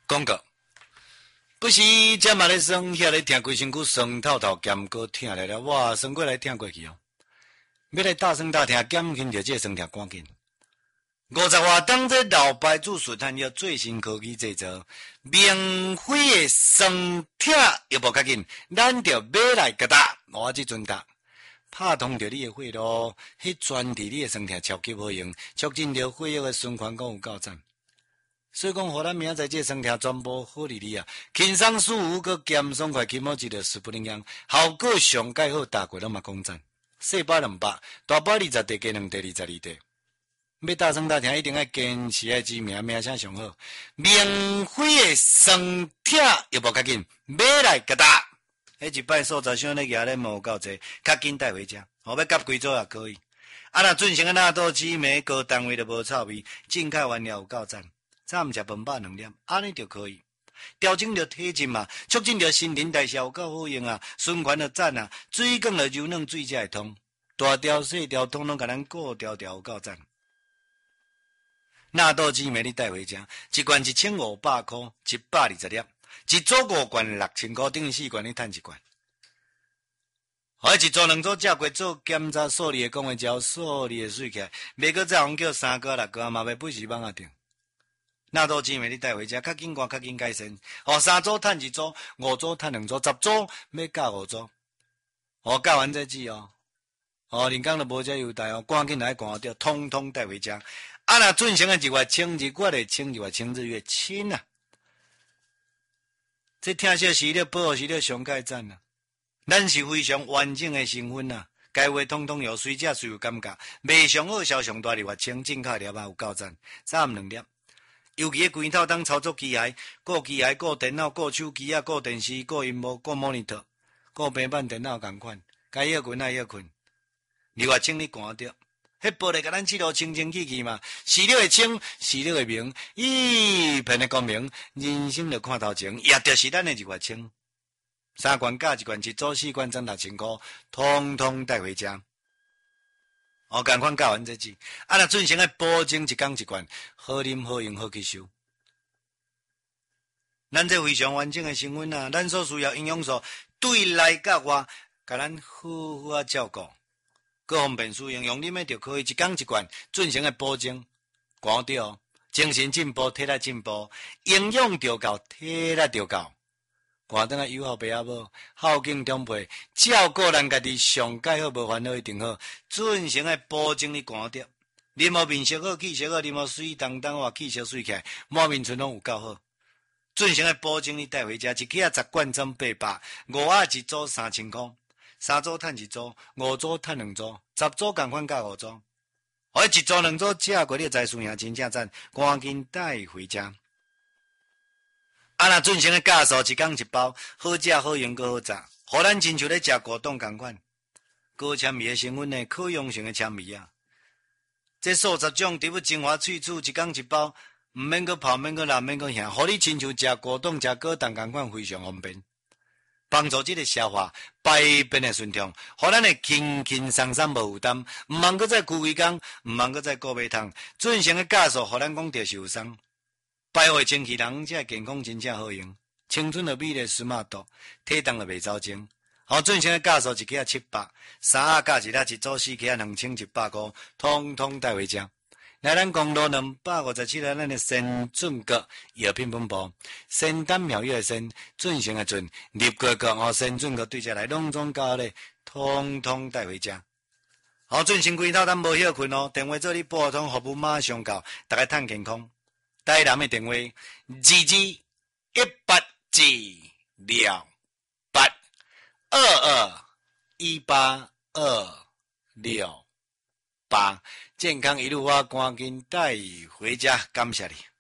广告。不是这嘛咧酸，遐咧听规身躯酸透透，咸过疼来了，哇，酸过来疼过去哦。要来大酸大疼，减轻着这酸疼赶紧。50外当这老牌子顺产药最新科技制造，免费的酸疼又无较紧，咱着买来甲搭，我即阵搭。拍通着你的血路，迄专治你的酸疼超级好用，促进着血液的循环，讲有够赞。所以讲，互咱明仔载这酸疼全部好哩哩啊！轻松舒服，佮咸爽快，起码一个斯普林样，效果上介好，大过拢嘛讲赞。细包200，大包20地加2地22地。要大酸大疼，一定要坚持爱知名，名声上好。免费的酸疼又无较紧，买来甲搭。迄一摆素材箱咧举咧无够济，较紧带回家。后要夹几组也可以。啊，若进行个纳豆鸡梅高单位就无臭味，浸开完了有够赞。早毋食饭饱2粒，安尼就可以调整着体质嘛，促进着新陈代谢有够好用啊，循环就赞啊，水管就柔软，水才会通，大条细条统统甲咱顾条条有够赞。纳豆鸡梅你带回家，一罐1500块，120粒，一组5罐6000块，等于4罐你赚1罐。好，一组2组食过做检查，数理的讲话招，数理的水起来，袂搁再红叫3个6个，嘛袂不是网啊定。纳豆鸡梅你带回家，较紧管较紧改善。3组赚1组，5组赚2组，10组要教5组。教完再记哦。人工就无这优待哦，赶紧来赶掉，通通带回家。啊，若准成的1月清，日月的清，日月清日月清啊！这听说是了，保是了上盖赞啊！咱是非常完整的成分啊，该话通通有水，食水有感觉，卖上好销上大日月清，进口粒啊有够赞，32粒。尤其个规套当操作机械、顾机械、顾电脑、顾手机啊、顾电视、顾荧幕、顾 monitor、顾平板电脑同款，该要困爱要困。日月清你赶着，迄玻璃甲咱记录清清气气嘛，视力会清，视力会明，一片的光明，人生就看头前，也就是咱的日月清。3罐加1罐，1组4罐挣6000块，通通带回家。共款教完这字，若准成个保证1天1罐，好啉好用好吸收。咱这非常完整的成分啊，咱所需要营养素对内甲外，甲咱好好啊照顾，各方面使用，用啉的就可以1天1罐，准成个保证，管着哦，精神进步，体力进步，营养就够，体力就够。看等下有后爸仔某，孝敬长辈，照顾咱家己上介好，无烦恼一定好。准成的保证你赶着，啉无面色好，气色好，啉无水当当或气色水起来，满面春拢有够好。准成的保证你带回家，一起啊10罐装800，51组3000块，3组赚1组，5组赚2组，10组共款加5组。1组2组食过你财输赢真正赞，赶紧带回家。若准成的价数1天1包，好食好用阁好食，互咱亲像咧食果冻同款。高纤维的成分呢，可用性的纤维啊。这数10种植物精华萃取，1天1包，毋免阁泡，免阁辣，免阁咸，互你亲像食果冻、食果冻同款，非常方便。帮助这个消化排便的顺畅，互咱会轻轻松松无负担，毋茫阁再久胃工，毋茫阁再顾胃痛。准成的价数，互咱讲着受伤。排会清气人，这健康真正好用，青春的美丽smart，体重就袂走精。准成的价数1克700，3加1粒，1组4克2100块，通通带回家。来咱公路257来咱的先准阁药品分部，仙丹妙药的仙，准成的准，立国阁先准阁对遮来拢总交咧，通通带回家。准成规套咱无休困哦，电话做你拨通服务马上到，大家趁健康。台南的电话2218282218，健康一路发，赶紧带回家，感谢你。